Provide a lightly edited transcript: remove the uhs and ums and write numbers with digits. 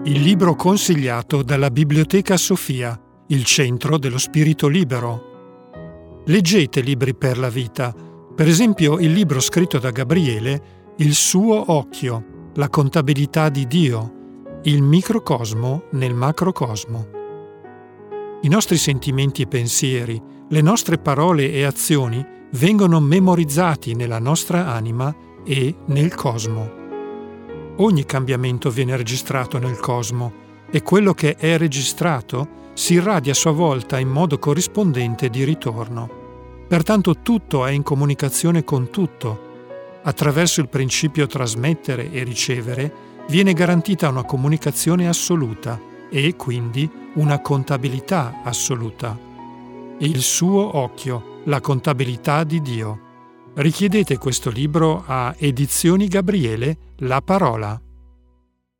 Il libro consigliato dalla Biblioteca Sofia, il centro dello spirito libero. Leggete libri per la vita, per esempio il libro scritto da Gabriele, Il suo occhio, la contabilità di Dio, il microcosmo nel macrocosmo. I nostri sentimenti e pensieri, le nostre parole e azioni vengono memorizzati nella nostra anima e nel cosmo. Ogni cambiamento viene registrato nel cosmo e quello che è registrato si irradia a sua volta in modo corrispondente di ritorno. Pertanto tutto è in comunicazione con tutto. Attraverso il principio trasmettere e ricevere viene garantita una comunicazione assoluta e quindi una contabilità assoluta. Il suo occhio, la contabilità di Dio. Richiedete questo libro a Edizioni Gabriele, La Parola.